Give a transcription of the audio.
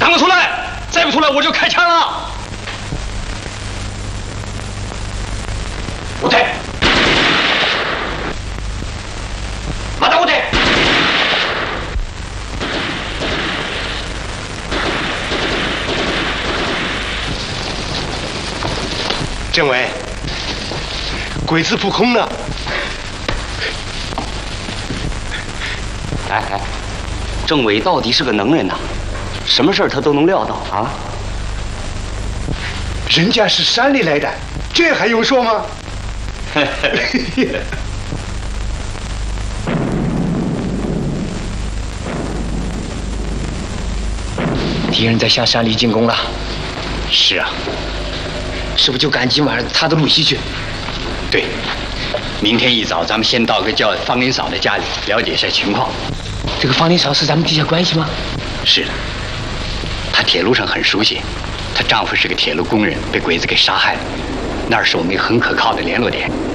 赶快出来！再不出来我就开枪了！ 不对，马达不对。 政委，鬼子扑空了。 哎，政委到底是个能人呐，什么事儿他都能料到啊。 人家是山里来的，这还用说吗？ 敌人在向山里进攻了。 是啊， 是不是就赶今晚他的路西去？ 对，明天一早咱们先到个叫方林嫂的家里了解一下情况。 这个方林嫂是咱们地下关系吗？ 是的，她铁路上很熟悉，她丈夫是个铁路工人，被鬼子给杀害了，那儿是我们一个很可靠的联络点。